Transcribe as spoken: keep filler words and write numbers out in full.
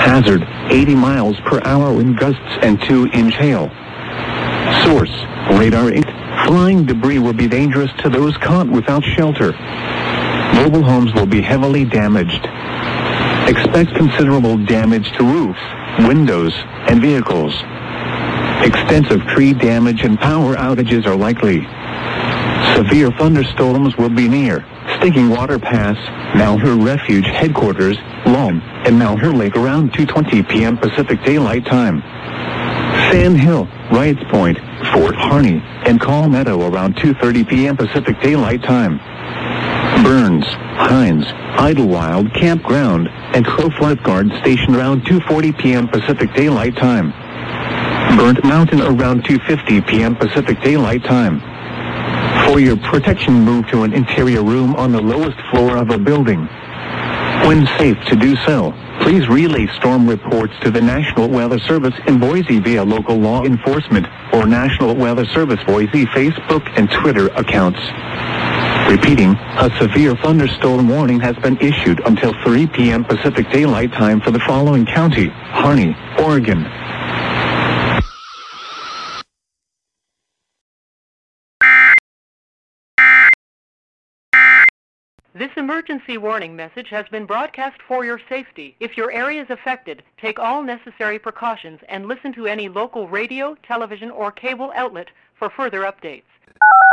Hazard, eighty miles per hour wind gusts and two inch hail. Source, Radar Incorporated. Flying debris will be dangerous to those caught without shelter. Mobile homes will be heavily damaged. Expect considerable damage to roofs, windows, and vehicles. Extensive tree damage and power outages are likely. Severe thunderstorms will be near Stinking Water Pass, Malheur Refuge Headquarters, Lom, and Malheur Lake around two twenty p.m. Pacific Daylight Time. Sand Hill, Wrights Point, Fort Harney, and Call Meadow around two thirty p.m. Pacific Daylight Time. Burns, Hines, Idlewild Campground, and Cove Lifeguard Station around two forty p.m. Pacific Daylight Time. Burnt Mountain around two fifty p.m. Pacific Daylight Time. For your protection, move to an interior room on the lowest floor of a building. When safe to do so, please relay storm reports to the National Weather Service in Boise via local law enforcement or National Weather Service Boise Facebook and Twitter accounts. Repeating, a severe thunderstorm warning has been issued until three p.m. Pacific Daylight Time for the following county: Harney, Oregon. This emergency warning message has been broadcast for your safety. If your area is affected, take all necessary precautions and listen to any local radio, television, or cable outlet for further updates.